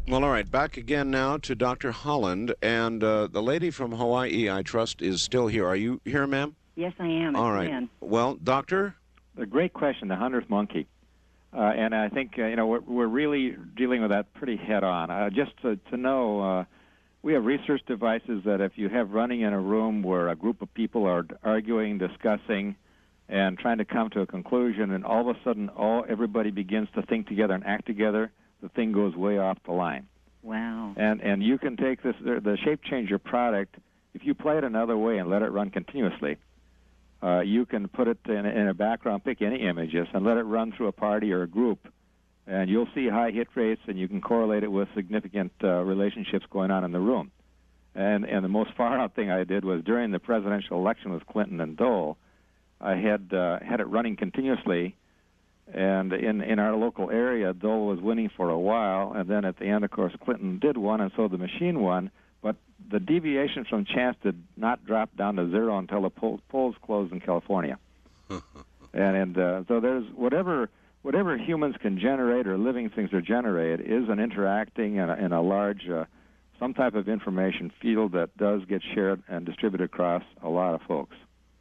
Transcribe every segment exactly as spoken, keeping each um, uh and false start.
Well, all right, back again now to Doctor Holland, and uh, the lady from Hawaii, I trust, is still here. Are you here, ma'am? Yes, I am. All It's right. Lynn. Well, doctor? A great question, the hunter's monkey. Uh, and I think, uh, you know, we're, we're really dealing with that pretty head-on. Uh, just to, to know, uh, we have research devices that if you have running in a room where a group of people are arguing, discussing, and trying to come to a conclusion, and all of a sudden all everybody begins to think together and act together, the thing goes way off the line. Wow. And and you can take this, the, the Shape Changer product, if you play it another way and let it run continuously, uh, you can put it in a, in a background, pick any images, and let it run through a party or a group, and you'll see high hit rates, and you can correlate it with significant uh, relationships going on in the room. And and the most far-out thing I did was during the presidential election with Clinton and Dole, I had uh, had it running continuously. And in, in our local area, Dole was winning for a while, and then at the end, of course, Clinton did win, and so the machine won. But the deviation from chance did not drop down to zero until the poll, polls closed in California. and and uh, so there's whatever whatever humans can generate or living things are generate is an interacting in a, in a large, uh, some type of information field that does get shared and distributed across a lot of folks.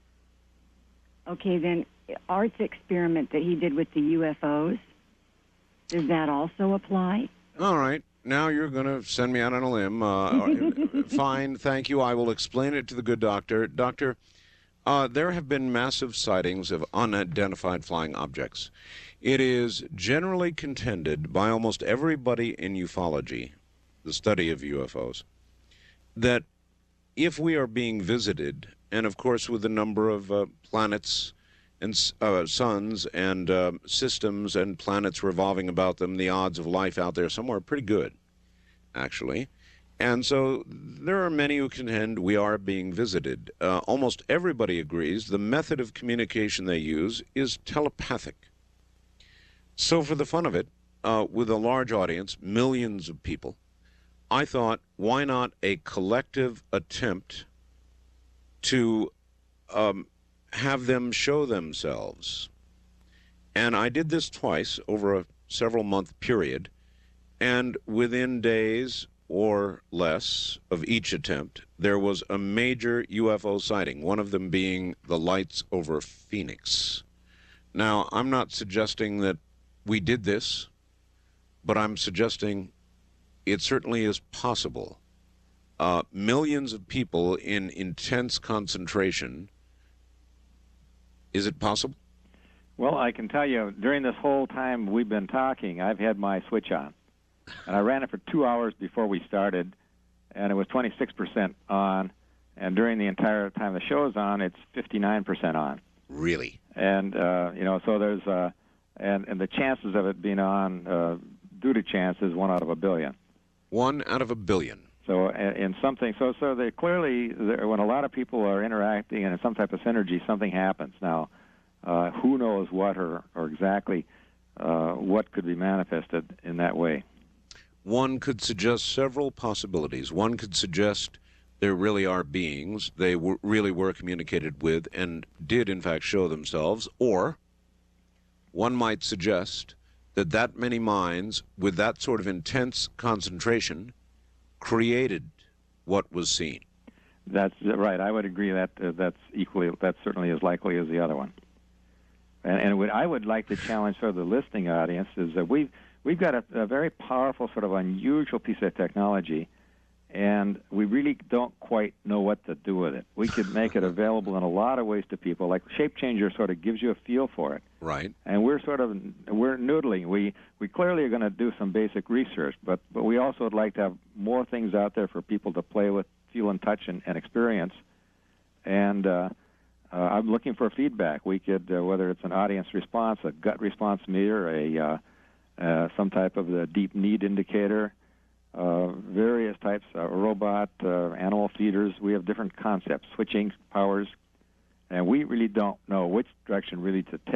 Okay, then Art's experiment that he did with the U F Os, does that also apply? All right. Now you're going to send me out on a limb. Uh, fine, thank you. I will explain it to the good doctor. Doctor, uh, there have been massive sightings of unidentified flying objects. It is generally contended by almost everybody in ufology, the study of U F Os, that if we are being visited, and of course with the number of uh, planets and uh, suns and uh, systems and planets revolving about them, the odds of life out there somewhere are pretty good, actually. And so there are many who contend we are being visited. Uh, almost everybody agrees the method of communication they use is telepathic. So for the fun of it, uh, with a large audience, millions of people, I thought, why not a collective attempt to um, have them show themselves? And I did this twice over a several-month period, and within days or less of each attempt, there was a major U F O sighting, one of them being the lights over Phoenix. Now, I'm not suggesting that we did this, but I'm suggesting it certainly is possible. Uh, millions of people in intense concentration. Is it possible? Well, I can tell you, during this whole time we've been talking, I've had my switch on. And I ran it for two hours before we started, and it was twenty-six percent on. And during the entire time the show's on, it's fifty-nine percent on. Really? And, uh, you know, so there's, uh, and, and the chances of it being on uh, due to chance is one out of a billion. One out of a billion. So in something, so so they clearly, when a lot of people are interacting and in some type of synergy, something happens. Now, uh, who knows what or, or exactly uh, what could be manifested in that way? One could suggest several possibilities. One could suggest there really are beings, they w- really were communicated with and did in fact show themselves, or one might suggest that that many minds with that sort of intense concentration created what was seen. That's right. I would agree that uh, that's equally, that's certainly as likely as the other one. And, and what I would like to challenge sort of the listening audience is that we've we've got a, a very powerful, sort of unusual piece of technology, and we really don't quite know what to do with it. We could make it available in a lot of ways to people. Like Shape Changer sort of gives you a feel for it. Right. And we're sort of, we're noodling. We we clearly are going to do some basic research, but, but we also would like to have more things out there for people to play with, feel and touch and, and experience. And uh, uh, I'm looking for feedback. We could, uh, whether it's an audience response, a gut response meter, a uh, uh, some type of the deep need indicator, uh, various types, uh, robot, uh, animal feeders. We have different concepts, switching powers, and we really don't know which direction really to take.